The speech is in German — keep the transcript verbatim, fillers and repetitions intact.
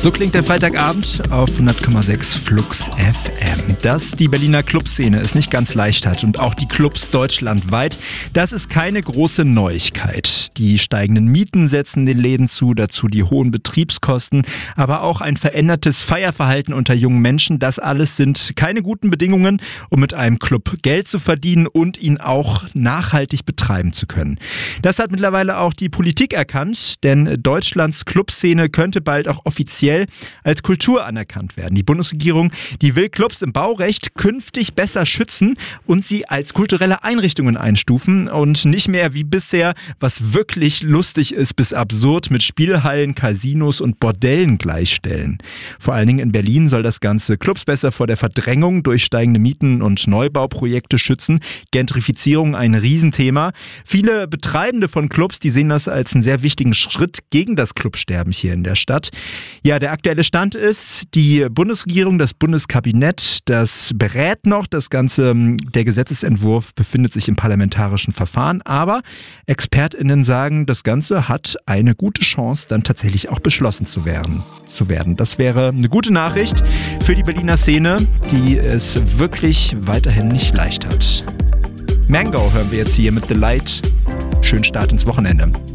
So klingt der Freitagabend auf hundert Komma sechs Flux F M. Dass die Berliner Clubszene es nicht ganz leicht hat und auch die Clubs deutschlandweit, das ist keine große Neuigkeit. Die steigenden Mieten setzen den Läden zu, dazu die hohen Betriebskosten, aber auch ein verändertes Feierverhalten unter jungen Menschen. Das alles sind keine guten Bedingungen, um mit einem Club Geld zu verdienen und ihn auch nachhaltig betreiben zu können. Das hat mittlerweile auch die Politik erkannt, denn Deutschlands Clubszene könnte bald auch offiziell als Kultur anerkannt werden. Die Bundesregierung, die will Clubs im Baurecht künftig besser schützen und sie als kulturelle Einrichtungen einstufen und nicht mehr wie bisher, was wirklich lustig ist bis absurd, mit Spielhallen, Casinos und Bordellen gleichstellen. Vor allen Dingen in Berlin soll das Ganze Clubs besser vor der Verdrängung durch steigende Mieten und Neubauprojekte schützen. Gentrifizierung ein Riesenthema. Viele Betreibende von Clubs, die sehen das als einen sehr wichtigen Schritt gegen das Clubsterben hier in der Stadt. Ja, der aktuelle Stand ist, die Bundesregierung, das Bundeskabinett, das berät noch. Das Ganze, der Gesetzesentwurf befindet sich im parlamentarischen Verfahren. Aber ExpertInnen sagen, das Ganze hat eine gute Chance, dann tatsächlich auch beschlossen zu werden. Zu werden. Das wäre eine gute Nachricht für die Berliner Szene, die es wirklich weiterhin nicht leicht hat. Mango hören wir jetzt hier mit The Light. Schönen Start ins Wochenende.